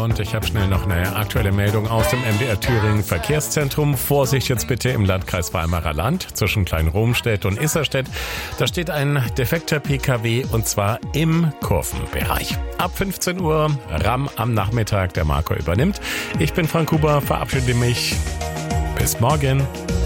Und ich habe schnell noch eine aktuelle Meldung aus dem MDR Thüringen Verkehrszentrum. Vorsicht jetzt bitte im Landkreis Weimarer Land zwischen Klein-Romstedt und Isserstedt. Da steht ein defekter PKW und zwar im Kurvenbereich. Ab 15 Uhr RAM am Nachmittag, der Marco übernimmt. Ich bin Frank Huber, verabschiede mich. Bis morgen.